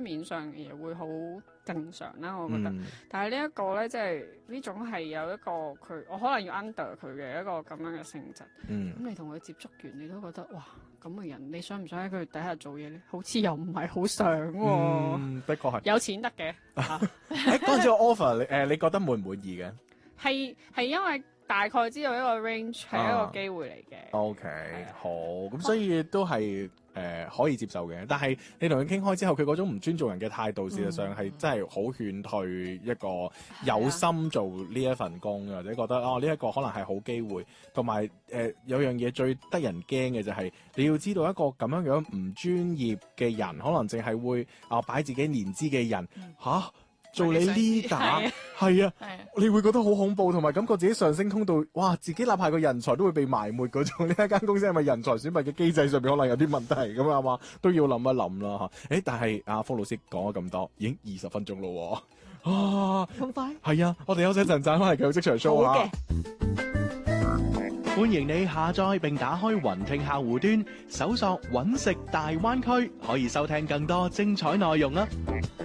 面上嘅嘢會好正常啦，我覺得。但係呢一個咧，即係呢種係有一個我可能要 under 佢嘅一個咁樣嘅性質。咁你同佢接觸完，你都覺得哇咁嘅人，你想唔想喺佢底下做嘢咧？好似又唔係好想喎。 的確係。 有錢得嘅。 嗰陣時個 offer，你覺得滿唔滿意嘅？ 係因為大概知道一個 range 係一個機會嚟嘅。 OK，好，咁所以都係可以接受嘅。但係你同佢傾開之後，佢嗰種唔尊重人嘅態度，事實上係真係好勸退一個有心做呢一份工，或者覺得呢一個可能係好機會。同埋有樣嘢最得人驚嘅就係你要知道一個咁樣唔專業嘅人，可能淨係會擺自己年資嘅人做你 leader， 係啊，你會覺得好恐怖，同埋感覺自己上升通道，哇！自己哪怕個人才都會被埋沒嗰種。呢一間公司係咪人才選拔嘅機制上面可能有啲問題咁啊嘛？都要諗一諗啦嚇。但係阿福老師講咗咁多，已經20分鐘咯喎， 咁快？ 係啊，我哋休息一陣，返嚟繼續職場 show 好啊！ 歡迎你下載並打開雲聽客戶端，搜索揾食大灣區，可以收聽更多精彩內容啊！